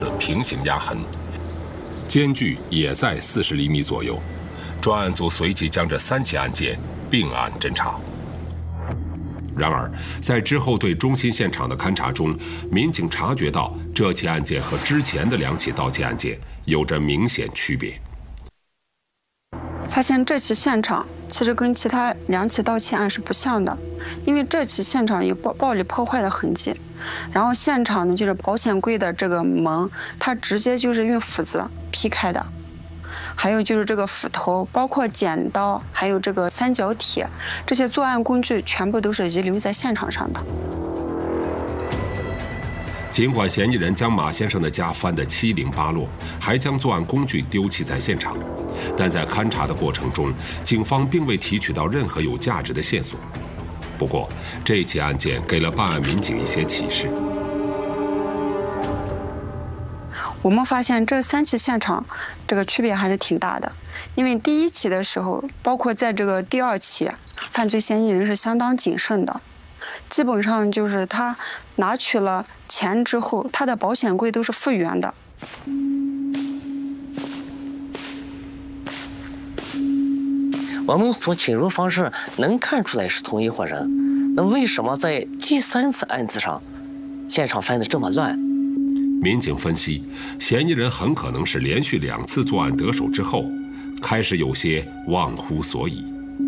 平行压痕，间距也在40厘米左右。专案组随即将这3起案件并案侦查。然而，在之后对中心现场的勘查中，民警察觉到这起案件和之前的2起盗窃案件有着明显区别。 发现这起现场其实跟其他2起盗窃案是不像的，因为这起现场有暴力破坏的痕迹，然后现场呢就是保险柜的这个门，它直接就是用斧子劈开的。还有就是这个斧头，包括剪刀，还有这个三角铁，这些作案工具全部都是遗留在现场上的。 尽管嫌疑人将马先生的家翻得七零八落，还将作案工具丢弃在现场，但在勘查的过程中，警方并未提取到任何有价值的线索。不过，这起案件给了办案民警一些启示。 我们发现这3起现场这个区别还是挺大的，因为第1起的时候，包括在这个第2起，犯罪嫌疑人是相当谨慎的，基本上就是他拿取了钱之后，他的保险柜都是复原的。 我们从侵入方式能看出来是同一伙人，那为什么在第3次案子上，现场翻得这么乱？ 民警分析，嫌疑人很可能是连续2次作案得手之后，开始有些忘乎所以。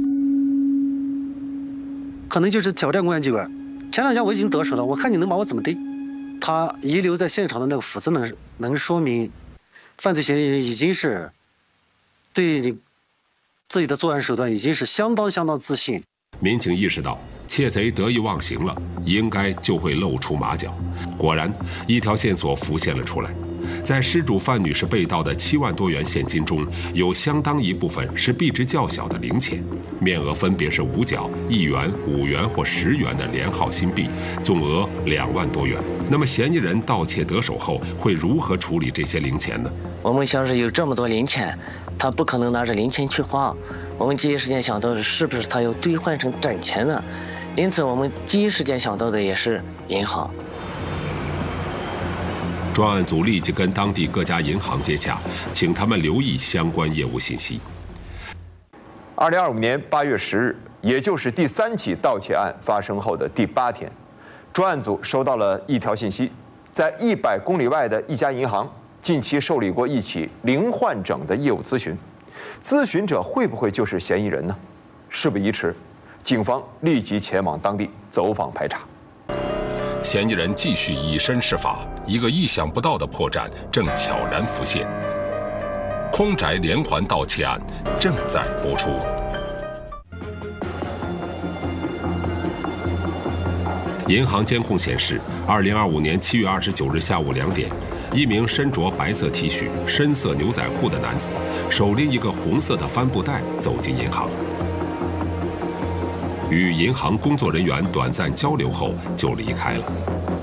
可能就是挑战公安机关。前2项我已经得手了，我看你能把我怎么逮？他遗留在现场的那个斧子能说明，犯罪嫌疑人已经是对你自己的作案手段已经是相当自信。 民警意识到窃贼得意忘形了，应该就会露出马脚。果然，一条线索浮现了出来。在失主范女士被盗的7万多元现金中，有相当一部分是币值较小的零钱，面额分别是5角、1元、5元或10元的连号新币，总额2万多元。那么，嫌疑人盗窃得手后会如何处理这些零钱呢？ 我们想是有这么多零钱，他不可能拿着零钱去花。我们第一时间想到的是不是他要兑换成真钱呢？因此，我们第一时间想到的也是银行。 专案组立即跟当地各家银行接洽，请他们留意相关业务信息。 2025年8月10日，也就是第3起盗窃案发生后的第8天，专案组收到了一条信息，在100公里外的一家银行近期受理过一起零换整的业务咨询，咨询者会不会就是嫌疑人呢？事不宜迟，警方立即前往当地走访排查。 嫌疑人继续以身试法，一个意想不到的破绽正悄然浮现。空宅连环盗窃案正在播出。银行监控显示，2025年7月29日下午2点，一名身着白色 T 恤、深色牛仔裤的男子，手拎一个红色的帆布袋走进银行。与银行工作人员短暂交流后就离开了。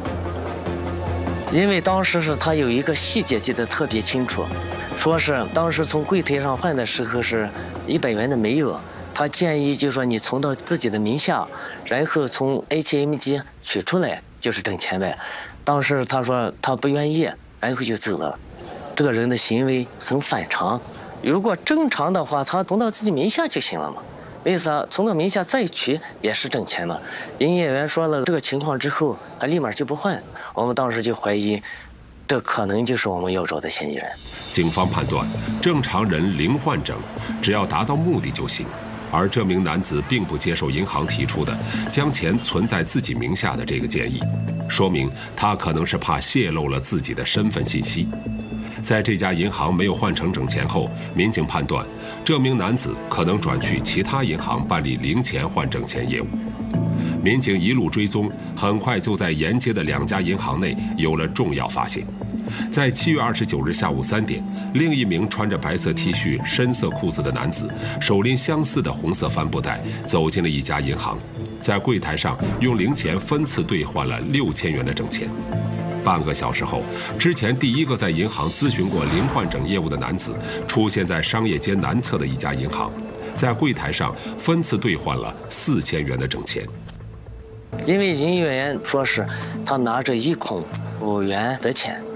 因为当时是他有一个细节记得特别清楚，说是当时从柜台上换的时候是100元的没额，他建议就说你存到自己的名下，然后从 ATM 机取出来就是挣钱呗。当时他说他不愿意，然后就走了。这个人的行为很反常，如果正常的话，他存到自己名下就行了嘛。为啥从他名下再取也是挣钱嘛？营业员说了这个情况之后，他立马就不换。我们当时就怀疑，这可能就是我们要找的嫌疑人。 警方判断，正常人零换整，只要达到目的就行。而这名男子并不接受银行提出的将钱存在自己名下的这个建议，说明他可能是怕泄露了自己的身份信息。在这家银行没有换成整钱后，民警判断这名男子可能转去其他银行办理零钱换整钱业务。民警一路追踪，很快就在沿街的2家银行内有了重要发现。在7月29日下午3点，另一名穿着白色 T 恤、深色裤子的男子，手拎相似的红色帆布袋，走进了一家银行，在柜台上用零钱分次兑换了6000元的整钱。半个小时后，之前第一个在银行咨询过零换整业务的男子出现在商业街南侧的一家银行，在柜台上分次兑换了4000元的整钱。 因为营业员说是他拿着一孔5元的钱，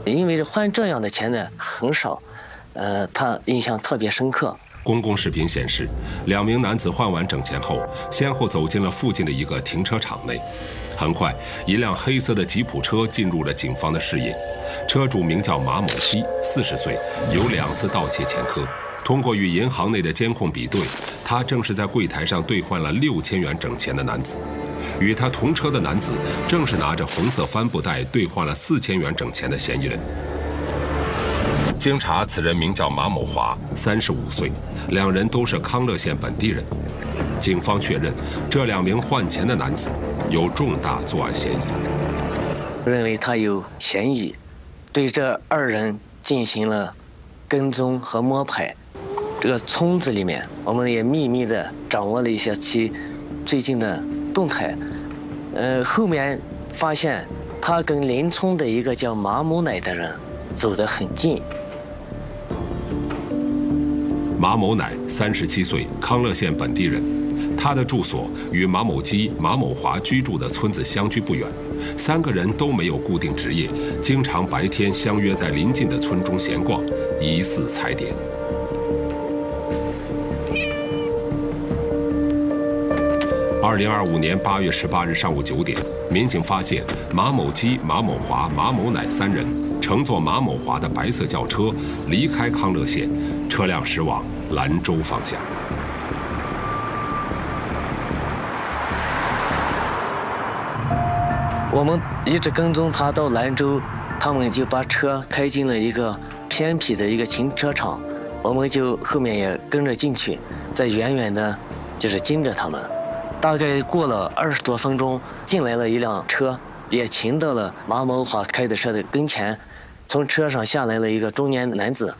因为换这样的钱呢很少，他印象特别深刻。 公共视频显示，2名男子换完整钱后，先后走进了附近的一个停车场内。很快，一辆黑色的吉普车进入了警方的视野。车主名叫马某基，40岁，有2次盗窃前科。通过与银行内的监控比对，他正是在柜台上兑换了6000元整钱的男子。与他同车的男子正是拿着红色帆布袋兑换了4000元整钱的嫌疑人。经查，此人名叫马某华，35岁，2人都是康乐县本地人。警方确认，这2名换钱的男子有重大作案嫌疑， 认为他有嫌疑，对这2人进行了跟踪和摸排。这个村子里面，我们也秘密地掌握了一些其最近的动态。后面发现他跟邻村的一个叫马某乃的人走得很近。 马某乃37岁，康乐县本地人。他的住所与马某基、马某华居住的村子相距不远，3个人都没有固定职业，经常白天相约在邻近的村中闲逛，疑似踩点。2025年8月18日上午9点，民警发现马某基、马某华、马某乃3人乘坐马某华的白色轿车离开康乐县，车辆驶往兰州方向。 我们一直跟踪他到兰州，他们就把车开进了一个偏僻的一个停车场，我们就后面也跟着进去，在远远的就是盯着他们。大概过了20多分钟，进来了一辆车，也停到了马某华开的车的跟前，从车上下来了一个中年男子。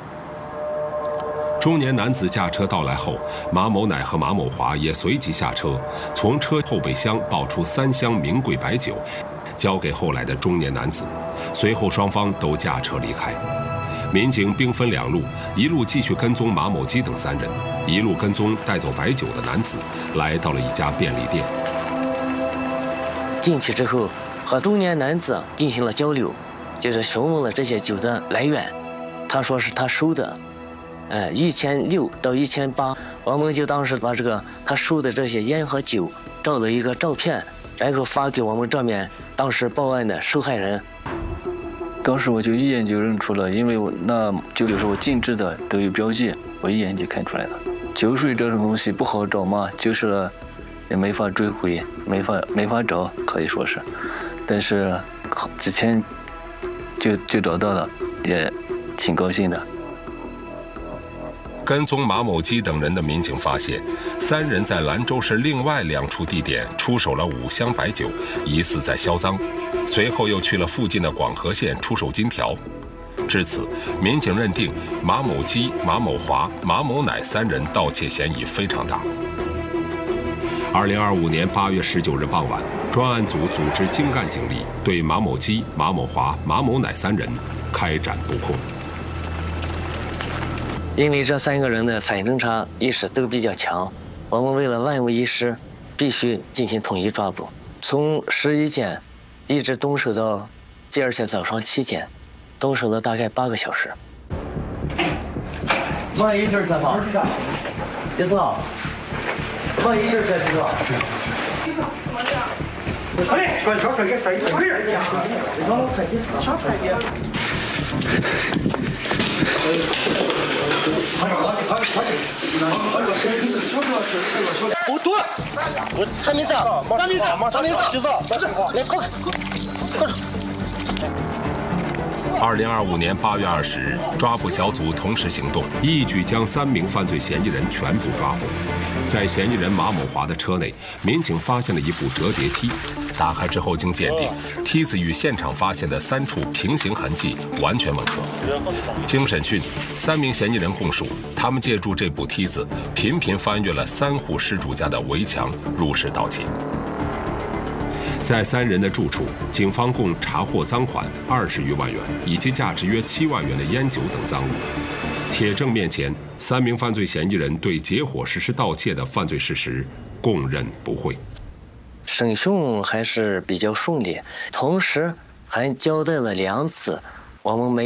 中年男子驾车到来后，马某乃和马某华也随即下车，从车后备箱抱出3箱名贵白酒，交给后来的中年男子。随后双方都驾车离开。民警兵分2路，一路继续跟踪马某基等3人，一路跟踪带走白酒的男子，来到了一家便利店。 进去之后，和中年男子进行了交流，就是询问了这些酒的来源。他说是他收的。1600到1800，我们就当时把这个他收的这些烟和酒照了一个照片，然后发给我们这边当时报案的受害人。 当时我就一眼就认出了，因为我那酒里是我禁制的，都有标记，我一眼就看出来了。酒水这种东西不好找嘛，就是也没法追回，没法找，可以说是，但是之前就找到了，也挺高兴的。 跟踪马某基等人的民警发现，3人在兰州市另外2处地点出手了5箱白酒，疑似在销赃。随后又去了附近的广河县出售金条。至此，民警认定马某基、马某华、马某乃3人盗窃嫌疑非常大。2025年8月19日傍晚，专案组组织精干警力对马某基、马某华、马某乃3人开展布控。 因为这3个人的反侦查意识都比较强，我们为了万无一失，必须进行统一抓捕。从11点一直蹲守到第2天早上7点，蹲守了大概8个小时。慢一点再跑，别走，慢一点再走。 快，快小腿给拽一拽，小腿点。 不对，我3名3，知道，来快点 ！2025年8月20日，抓捕小组同时行动，一举将3名犯罪嫌疑人全部抓获。在嫌疑人马某华的车内，民警发现了一部折叠梯。打开之后，经鉴定，梯子与现场发现的3处平行痕迹完全吻合。经审讯，3名嫌疑人供述，他们借助这部梯子，频频翻越了3户失主家的围墙，入室盗窃。在3人的住处，警方共查获赃款20余万元，以及价值约7万元的烟酒等赃物。铁证面前，3名犯罪嫌疑人对结伙实施盗窃的犯罪事实供认不讳。 审讯还是比较顺利，同时还交代了2次我们没